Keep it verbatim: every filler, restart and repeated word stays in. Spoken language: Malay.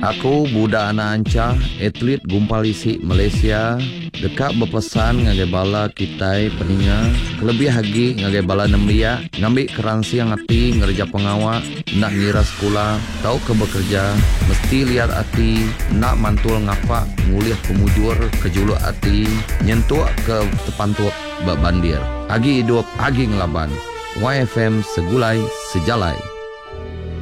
Aku budak anak anca, atlet gumpal isi Malaysia. Dekat berpesan ngagai bala kita peninga. Lebih lagi ngagai bala nemlia. Ngambil keransi yang hati ngerja pengawak. Nak ngira sekolah, tahu ke bekerja. Mesti lihat hati, nak mantul ngapak. Nguliah pemujur ke juluk hati. Nyentuh ke tepantuk bak bandir. Agi hidup, agi ngelaban. Y F M Segulai Sejalai.